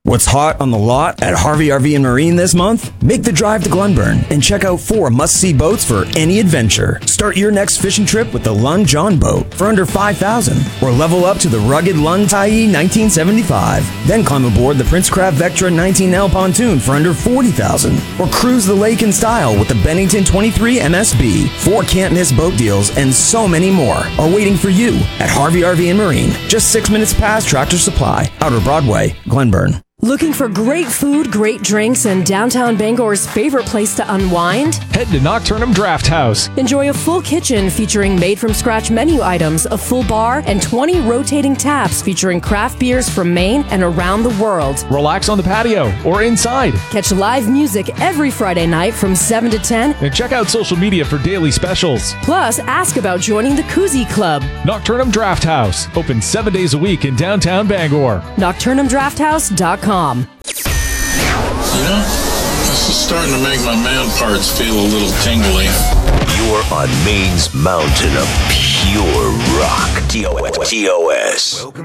What's hot on the lot at Harvey RV and Marine this month? Make the drive to Glenburn and check out 4 must-see boats for any adventure. Start your next fishing trip with the Lund John boat for under $5,000, or level up to the rugged Lund Tyee 1975. Then climb aboard the Princecraft Vectra 19L pontoon for under $40,000, or cruise the lake in style with the Bennington 23 MSB. 4 can't-miss boat deals and so many more are waiting for you at Harvey RV and Marine, just 6 minutes past Tractor Supply, Outer Broadway, Glenburn. Looking for great food, great drinks, and downtown Bangor's favorite place to unwind? Head to Nocturnum Draft House. Enjoy a full kitchen featuring made-from-scratch menu items, a full bar, and 20 rotating taps featuring craft beers from Maine and around the world. Relax on the patio or inside. Catch live music every Friday night from 7 to 10. And check out social media for daily specials. Plus, ask about joining the Koozie Club. Nocturnum Draft House. Open 7 days a week in downtown Bangor. NocturnumDraftHouse.com. You know, this is starting to make my man parts feel a little tingly. You're on Maine's mountain of pure rock. TOS.